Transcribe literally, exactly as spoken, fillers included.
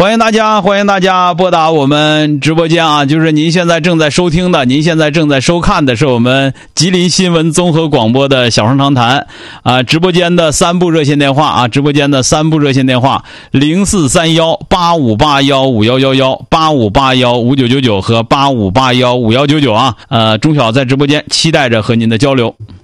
欢迎大家，欢迎大家拨打我们直播间啊！就是您现在正在收听的，您现在正在收看的是我们吉林新闻综合广播的小声长谈啊！直播间的三部热线电话啊，直播间的三部热线电话零四三幺八五八幺五幺幺幺、八五八幺五九九九和八五八幺五幺九九啊！呃，钟晓在直播间期待着和您的交流。